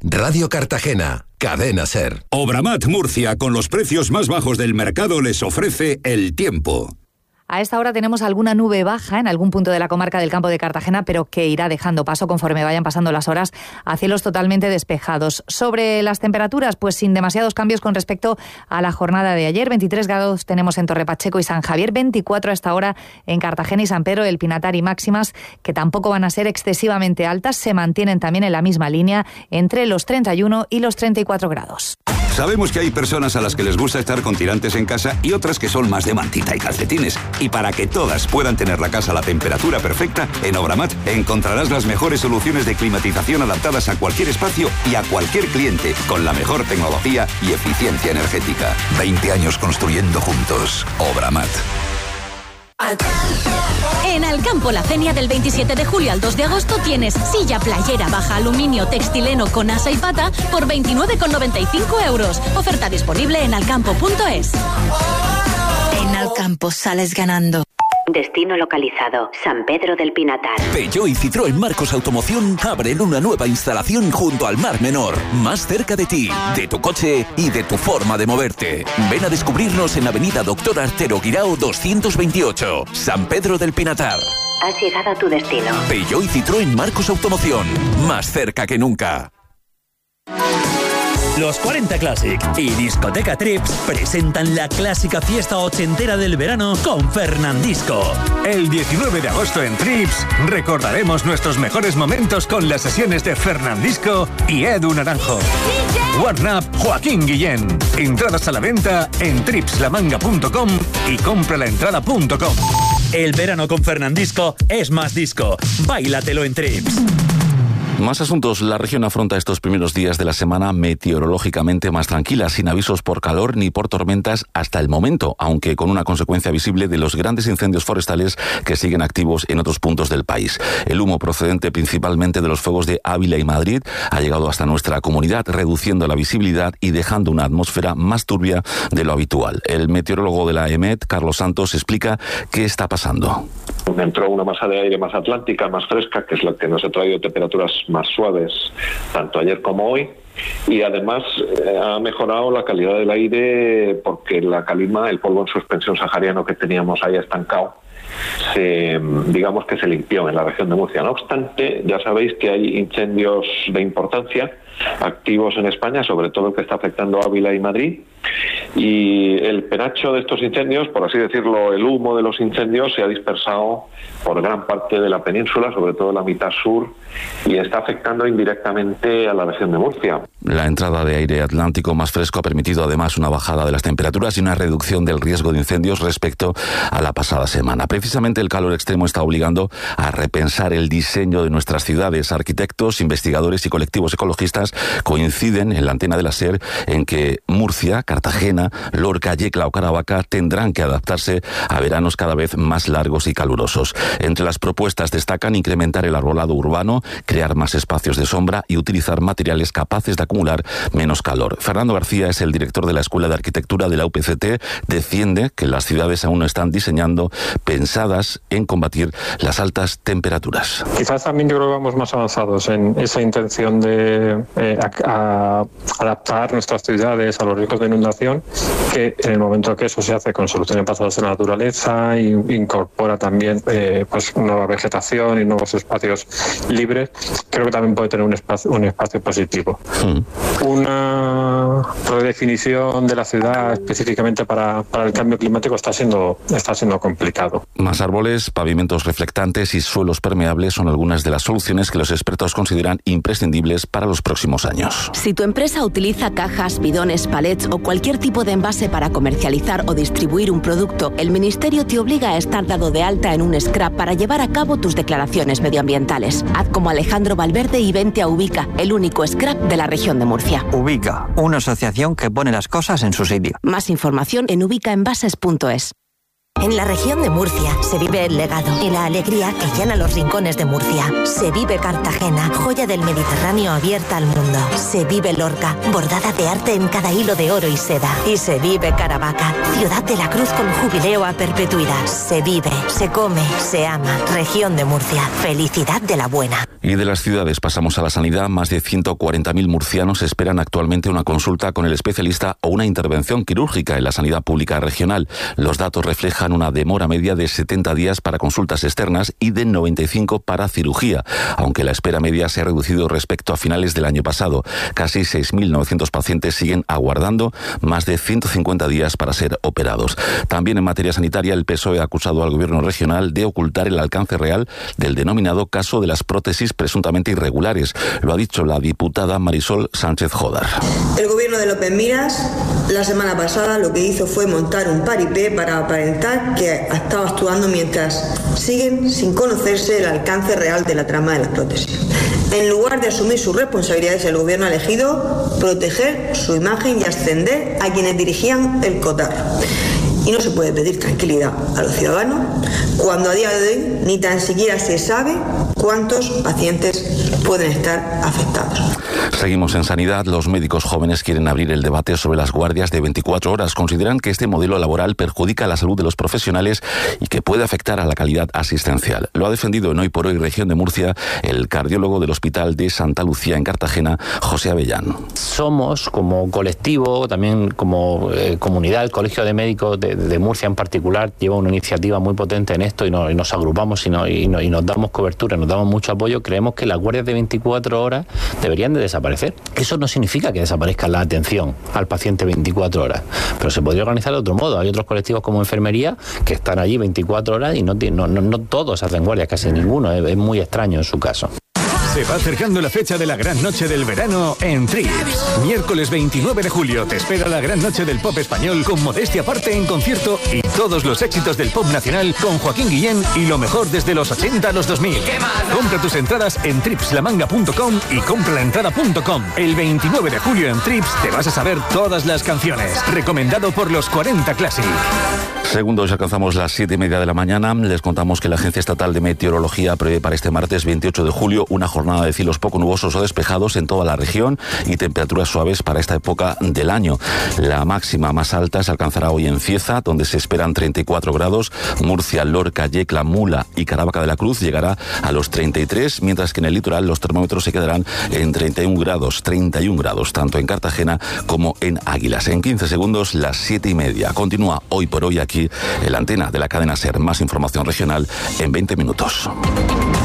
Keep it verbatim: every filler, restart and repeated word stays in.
Radio Cartagena, Cadena SER. Obramat Murcia, con los precios más bajos del mercado, les ofrece el tiempo. A esta hora tenemos alguna nube baja en algún punto de la comarca del Campo de Cartagena, pero que irá dejando paso conforme vayan pasando las horas a cielos totalmente despejados. Sobre las temperaturas, pues sin demasiados cambios con respecto a la jornada de ayer. veintitrés grados tenemos en Torre Pacheco y San Javier, veinticuatro a esta hora en Cartagena y San Pedro del Pinatar, y máximas que tampoco van a ser excesivamente altas, se mantienen también en la misma línea entre los treinta y uno y los treinta y cuatro grados. Sabemos que hay personas a las que les gusta estar con tirantes en casa y otras que son más de mantita y calcetines. Y para que todas puedan tener la casa a la temperatura perfecta, en Obramat encontrarás las mejores soluciones de climatización adaptadas a cualquier espacio y a cualquier cliente, con la mejor tecnología y eficiencia energética. veinte años construyendo juntos. Obramat. En Alcampo La Fenia, del veintisiete de julio al dos de agosto, tienes silla playera baja aluminio textileno con asa y pata por veintinueve con noventa y cinco euros. Oferta disponible en alcampo punto es. En Alcampo sales ganando. Destino localizado, San Pedro del Pinatar. Peugeot y Citroën Marcos Automoción abren una nueva instalación junto al Mar Menor, más cerca de ti, de tu coche y de tu forma de moverte. Ven a descubrirnos en Avenida Doctor Artero Guirao doscientos veintiocho, San Pedro del Pinatar. Has llegado a tu destino. Peugeot y Citroën Marcos Automoción, más cerca que nunca. Los cuarenta Classic y Discoteca Trips presentan la clásica fiesta ochentera del verano con Fernandisco. El diecinueve de agosto en Trips recordaremos nuestros mejores momentos con las sesiones de Fernandisco y Edu Naranjo. Warn Up Joaquín Guillén. Entradas a la venta en trips la manga punto com y compralaentrada punto com. El verano con Fernandisco es más disco. Báilatelo en Trips. Más asuntos. La región afronta estos primeros días de la semana meteorológicamente más tranquila, sin avisos por calor ni por tormentas hasta el momento, aunque con una consecuencia visible de los grandes incendios forestales que siguen activos en otros puntos del país. El humo procedente principalmente de los fuegos de Ávila y Madrid ha llegado hasta nuestra comunidad, reduciendo la visibilidad y dejando una atmósfera más turbia de lo habitual. El meteorólogo de la E M E T, Carlos Santos, explica qué está pasando. Entró una masa de aire más atlántica, más fresca, que es la que nos ha traído temperaturas más suaves, tanto ayer como hoy, y además eh, ha mejorado la calidad del aire porque la calima, el polvo en suspensión sahariano que teníamos ahí estancado, se, digamos que se limpió en la región de Murcia. No obstante, ya sabéis que hay incendios de importancia activos en España, sobre todo el que está afectando a Ávila y Madrid, y el penacho de estos incendios, por así decirlo, el humo de los incendios se ha dispersado por gran parte de la península, sobre todo la mitad sur, y está afectando indirectamente a la región de Murcia. La entrada de aire atlántico más fresco ha permitido además una bajada de las temperaturas y una reducción del riesgo de incendios respecto a la pasada semana. Precisamente el calor extremo está obligando a repensar el diseño de nuestras ciudades. Arquitectos, investigadores y colectivos ecologistas coinciden en la antena de la SER en que Murcia, Cartagena, Lorca, Yecla o Caravaca tendrán que adaptarse a veranos cada vez más largos y calurosos. Entre las propuestas destacan incrementar el arbolado urbano, crear más espacios de sombra y utilizar materiales capaces de acumular menos calor. Fernando García es el director de la Escuela de Arquitectura de la U P C T. Defiende que las ciudades aún no están diseñando pensadas en combatir las altas temperaturas. Quizás también yo creo que vamos más avanzados en esa intención de eh, a, a adaptar nuestras ciudades a los riesgos de inundación, que en el momento que eso se hace con soluciones basadas en la naturaleza y incorpora también eh, pues nueva vegetación y nuevos espacios libres, creo que también puede tener un espacio, un espacio positivo. Mm. Una redefinición de la ciudad específicamente para, para el cambio climático está siendo, está siendo complicado. Más árboles, pavimentos reflectantes y suelos permeables son algunas de las soluciones que los expertos consideran imprescindibles para los próximos años. Si tu empresa utiliza cajas, bidones, palets o cualquier tipo de envase para comercializar o distribuir un producto, el Ministerio te obliga a estar dado de alta en un scrap para llevar a cabo tus declaraciones medioambientales. Haz como Alejandro Valverde y vente a Ubica, el único scrap de la región de Murcia. Ubica, una asociación que pone las cosas en su sitio. Más información en ubicaenvases punto es. En la región de Murcia se vive el legado y la alegría que llena los rincones de Murcia. Se vive Cartagena, joya del Mediterráneo abierta al mundo. Se vive Lorca, bordada de arte en cada hilo de oro y seda. Y se vive Caravaca, ciudad de la cruz con jubileo a perpetuidad. Se vive, se come, se ama. Región de Murcia, felicidad de la buena. Y de las ciudades pasamos a la sanidad. Más de ciento cuarenta mil murcianos esperan actualmente una consulta con el especialista o una intervención quirúrgica en la sanidad pública regional. Los datos reflejan una demora media de setenta días para consultas externas y de noventa y cinco para cirugía, aunque la espera media se ha reducido respecto a finales del año pasado. Casi seis mil novecientos pacientes siguen aguardando más de ciento cincuenta días para ser operados. También en materia sanitaria, el P S O E ha acusado al gobierno regional de ocultar el alcance real del denominado caso de las prótesis presuntamente irregulares. Lo ha dicho la diputada Marisol Sánchez Jodar. El gobierno de López Miras la semana pasada lo que hizo fue montar un paripé para aparentar que estaba actuando mientras siguen sin conocerse el alcance real de la trama de las prótesis. En lugar de asumir sus responsabilidades, el gobierno ha elegido proteger su imagen y ascender a quienes dirigían el cotarro. Y no se puede pedir tranquilidad a los ciudadanos cuando a día de hoy ni tan siquiera se sabe cuántos pacientes pueden estar afectados. Seguimos en sanidad. Los médicos jóvenes quieren abrir el debate sobre las guardias de veinticuatro horas. Consideran que este modelo laboral perjudica la salud de los profesionales y que puede afectar a la calidad asistencial. Lo ha defendido en Hoy por Hoy Región de Murcia el cardiólogo del Hospital de Santa Lucía en Cartagena, José Avellán. Somos, como colectivo, también como eh, comunidad, el Colegio de Médicos de, de Murcia en particular lleva una iniciativa muy potente en esto y, no, y nos agrupamos y, no, y, no, y nos damos cobertura, nos damos mucho apoyo. Creemos que las guardias de veinticuatro horas deberían de desaparecer. Eso no significa que desaparezca la atención al paciente veinticuatro horas, pero se podría organizar de otro modo. Hay otros colectivos como enfermería que están allí veinticuatro horas y no, no, no, no todos hacen guardias, casi ninguno. Es, es muy extraño en su caso. Se va acercando la fecha de la gran noche del verano en Trips. Miércoles veintinueve de julio te espera la gran noche del pop español con Modestia Aparte en concierto y todos los éxitos del pop nacional con Joaquín Guillén y lo mejor desde los ochenta a los dos mil. Compra tus entradas en trips la manga punto com y compralaentrada punto com. El veintinueve de julio en Trips te vas a saber todas las canciones. Recomendado por los cuarenta Classic. Segundos, alcanzamos las siete y media de la mañana. Les contamos que la Agencia Estatal de Meteorología prevé para este martes veintiocho de julio una jornada de cielos poco nubosos o despejados en toda la región y temperaturas suaves para esta época del año. La máxima más alta se alcanzará hoy en Cieza, donde se esperan treinta y cuatro grados. Murcia, Lorca, Yecla, Mula y Caravaca de la Cruz llegará a los treinta y tres, mientras que en el litoral los termómetros se quedarán en treinta y un grados, treinta y un grados, tanto en Cartagena como en Águilas. En quince segundos, las siete y media. Continúa Hoy por Hoy aquí en la antena de la cadena SER. Más información regional en veinte minutos.